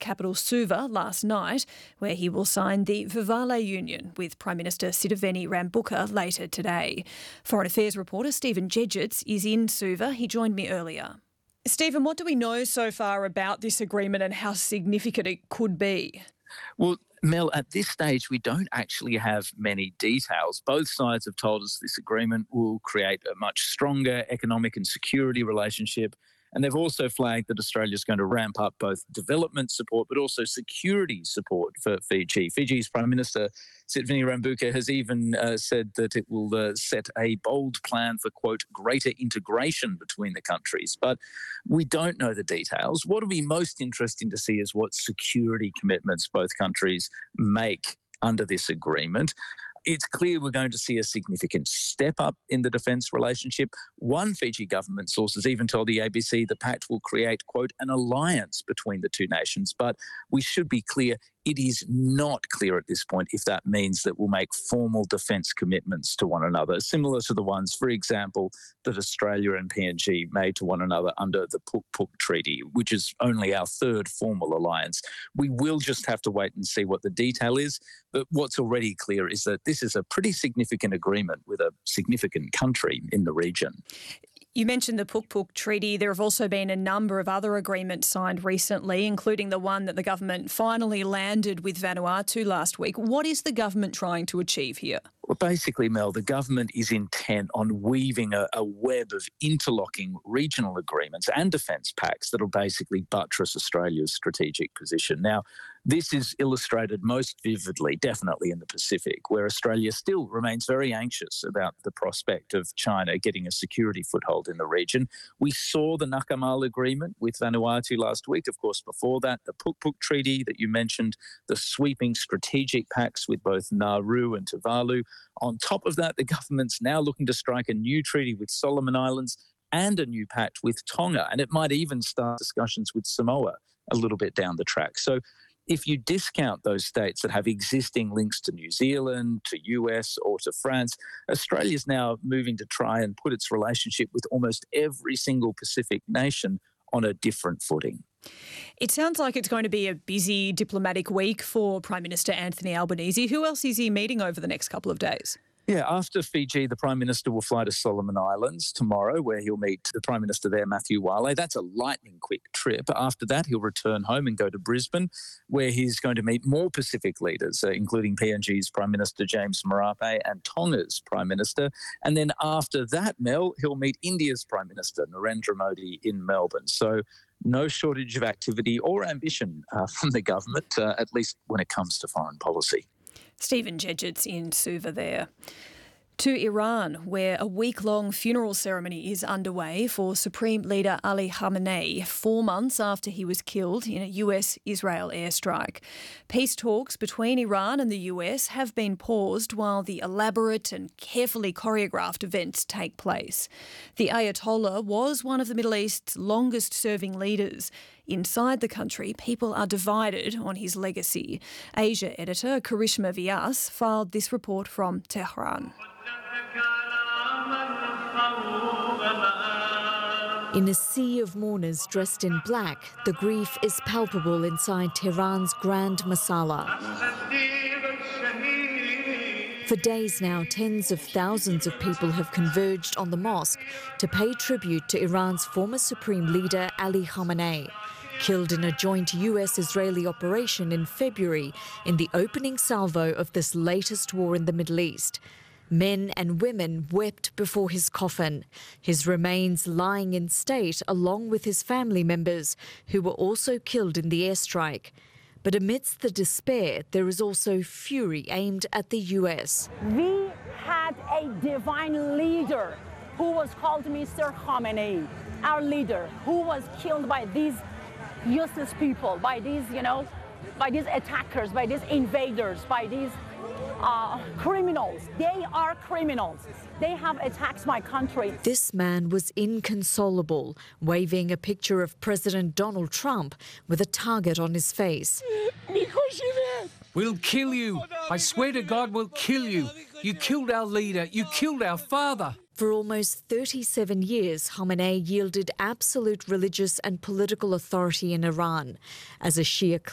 capital Suva last night, where he will sign the Vivale Union with Prime Minister Sitiveni Rabuka later today. Foreign Affairs reporter Stephen Jedgetts is in Suva. He joined me earlier. Stephen, what do we know so far about this agreement and how significant it could be? Well, Mel, at this stage, we don't actually have many details. Both sides have told us this agreement will create a much stronger economic and security relationship. And they've also flagged that Australia is going to ramp up both development support but also security support for Fiji. Fiji's Prime Minister Sitiveni Rabuka has even said that it will set a bold plan for, quote, greater integration between the countries. But we don't know the details. What will be most interesting to see is what security commitments both countries make under this agreement. It's clear we're going to see a significant step up in the defence relationship. One Fiji government source has even told the ABC the pact will create, quote, an alliance between the two nations. But we should be clear, it is not clear at this point if that means that we'll make formal defence commitments to one another, similar to the ones, for example, that Australia and PNG made to one another under the Puk Puk Treaty, which is only our third formal alliance. We will just have to wait and see what the detail is. But what's already clear is that this is a pretty significant agreement with a significant country in the region. You mentioned the Puk Puk Treaty. There have also been a number of other agreements signed recently, including the one that the government finally landed with Vanuatu last week. What is the government trying to achieve here? Well, basically, Mel, the government is intent on weaving a web of interlocking regional agreements and defence pacts that will basically buttress Australia's strategic position. Now, this is illustrated most vividly, definitely in the Pacific, where Australia still remains very anxious about the prospect of China getting a security foothold in the region. We saw the Nakamal Agreement with Vanuatu last week. Of course, before that, the Puk Puk Treaty that you mentioned, the sweeping strategic pacts with both Nauru and Tuvalu. On top of that, the government's now looking to strike a new treaty with Solomon Islands and a new pact with Tonga, and it might even start discussions with Samoa a little bit down the track. So if you discount those states that have existing links to New Zealand, to US or to France, Australia's now moving to try and put its relationship with almost every single Pacific nation on a different footing. It sounds like it's going to be a busy diplomatic week for Prime Minister Anthony Albanese. Who else is he meeting over the next couple of days? Yeah, after Fiji, the Prime Minister will fly to Solomon Islands tomorrow, where he'll meet the Prime Minister there, Matthew Wale. That's a lightning-quick trip. After that, he'll return home and go to Brisbane, where he's going to meet more Pacific leaders, including PNG's Prime Minister James Marape and Tonga's Prime Minister. And then after that, Mel, he'll meet India's Prime Minister, Narendra Modi, in Melbourne. So no shortage of activity or ambition from the government, at least when it comes to foreign policy. Stephen Jedgetts in Suva there. To Iran, where a week-long funeral ceremony is underway for Supreme Leader Ali Khamenei, 4 months after he was killed in a US-Israel airstrike. Peace talks between Iran and the US have been paused while the elaborate and carefully choreographed events take place. The Ayatollah was one of the Middle East's longest-serving leaders. Inside the country, people are divided on his legacy. Asia editor Karishma Vyas filed this report from Tehran. In a sea of mourners dressed in black, the grief is palpable inside Tehran's Grand Masala. For days now, tens of thousands of people have converged on the mosque to pay tribute to Iran's former supreme leader, Ali Khamenei, killed in a joint US-Israeli operation in February in the opening salvo of this latest war in the Middle East. Men and women wept before his coffin, his remains lying in state along with his family members who were also killed in the airstrike. But amidst the despair, there is also fury aimed at the US. We had a divine leader who was called Mr. Khamenei, our leader, who was killed by these useless people, by these, by these attackers, by these invaders, by these criminals. They are criminals. They have attacked my country. This man was inconsolable, waving a picture of President Donald Trump with a target on his face. We'll kill you. I swear to God, we'll kill you. You killed our leader. You killed our father. For almost 37 years, Khamenei yielded absolute religious and political authority in Iran. As a Shia